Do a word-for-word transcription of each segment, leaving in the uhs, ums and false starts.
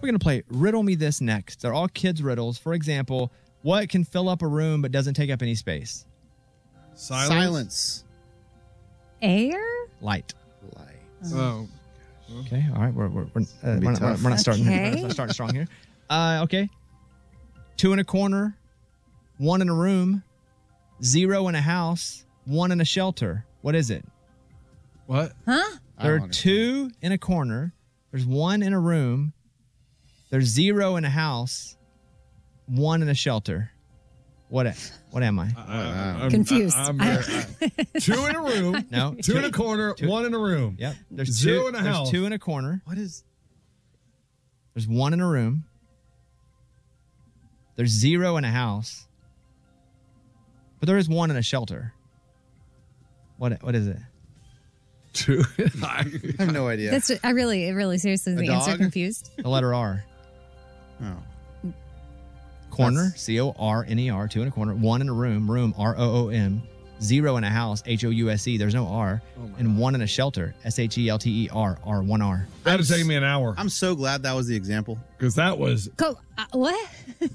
We're going to play Riddle Me This next. They're all kids' riddles. For example, what can fill up a room but doesn't take up any space? Silence. Silence. Air? Light. Light. Oh. Okay. All right. We're, we're, we're, uh, we're, not, tough. we're not starting Okay. we're not starting strong here. Uh, okay. Two in a corner, one in a room, zero in a house, one in a shelter. What is it? What? Huh? There are two in a corner. There's one in a room. There's zero in a house, one in a shelter. What? What am I? I, I'm, Confused. I, I'm very, I, two in a room. No. Two, two in a corner. Two, one in a room. Yep. There's zero two, in a there's house. two in a corner. What is? There's one in a room. There's zero in a house. But there is one in a shelter. What? What is it? Two. I have no idea. That's I really, really seriously the answer dog? confused. The letter R. Oh. Corner, C O R N E R, two in a corner, one in a room, room, R O O M, zero in a house, H O U S E, there's no R, Oh my and God. one in a shelter, S H E L T E R, R, one R. That'd take me an hour I'm so glad that was the example. because that was Go. Uh, what?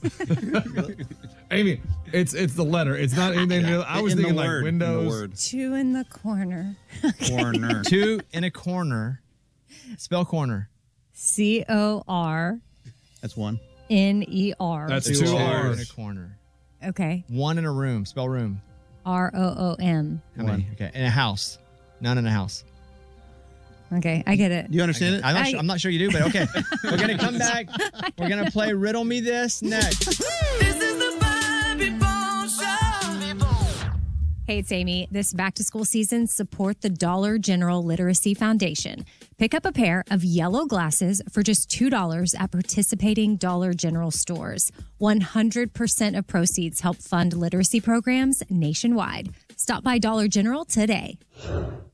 Amy. It's it's the letter. It's not anything. I was In the thinking like word, in the Windows. word. Two in the corner. Corner. Two in a corner, spell corner. C O R That's one. N E R. That's Two two Two R's. in a corner. Okay. One in a room, spell room. R O O M. How many? Okay, in a house. None in a house. Okay, I get it. Do you understand it? I'm not, I- su- I'm not sure you do, but okay. We're going to come back. We're going to play Riddle Me This next. This is the Bobby Bones Show. Hey, it's Amy. This back to school season, support the Dollar General Literacy Foundation. Pick up a pair of yellow glasses for just two dollars at participating Dollar General stores. one hundred percent of proceeds help fund literacy programs nationwide. Stop by Dollar General today.